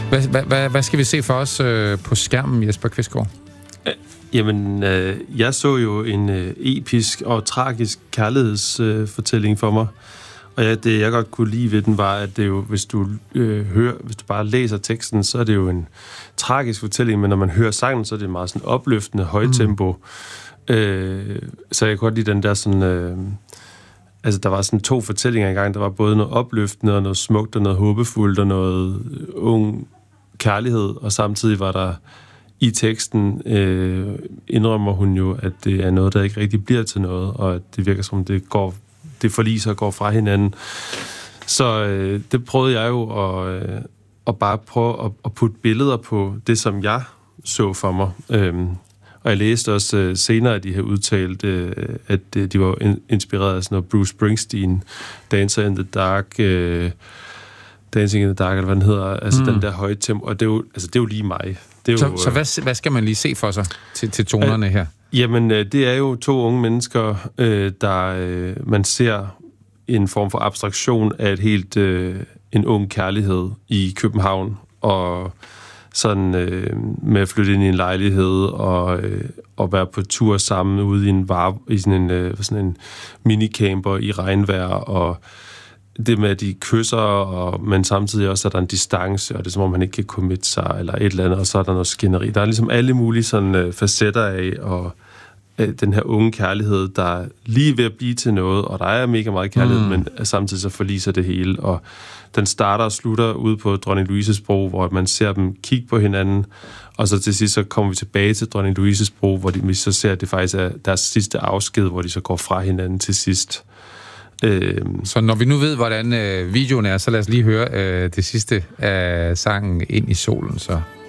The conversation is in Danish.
Hvad skal vi se for os på skærmen, Jesper Kvistgaard? Jamen, jeg så jo en episk og tragisk kærlighedsfortælling for mig. Og det, jeg godt kunne lide ved den, var, at det jo, hvis du bare læser teksten, så er det jo en tragisk fortælling, men når man hører sangen, så er det meget sådan opløftende, højtempo. Så jeg kunne godt lide den der sådan... der var sådan 2 fortællinger engang. Der var både noget opløftende, og noget smukt, og noget håbefuldt, og noget ung kærlighed, og samtidig var der i teksten, indrømmer hun jo, at det er noget, der ikke rigtig bliver til noget, og at det virker som, det forliser og går fra hinanden. Så det prøvede jeg jo at bare prøve at putte billeder på det, som jeg så for mig. Og jeg læste også senere, at de havde udtalt, at de var inspireret af sådan noget Bruce Springsteen, Dancing in the Dark, eller hvad den hedder, altså den der høje tempo, og det er jo lige mig. Det er jo, så hvad skal man lige se for sig til tonerne her? Jamen, det er jo 2 unge mennesker, der man ser en form for abstraktion af en ung kærlighed i København, og sådan med at flytte ind i en lejlighed og være på tur sammen ude i sådan en minicamper i regnvejr, og det med, at de kysser, men samtidig også er der en distance, og det er som om man ikke kan committe sig, eller et eller andet, og så er der noget skænderi. Der er ligesom alle mulige sådan facetter af, og den her unge kærlighed, der er lige ved at blive til noget, og der er mega meget kærlighed, men samtidig så forliser det hele, og den starter og slutter ude på Dronning Louises Bro, hvor man ser dem kigge på hinanden, og så til sidst så kommer vi tilbage til Dronning Louises Bro, hvor vi så ser, at det faktisk er deres sidste afsked, hvor de så går fra hinanden til sidst. Så når vi nu ved, hvordan videoen er, så lad os lige høre det sidste af sangen Ind i solen, så...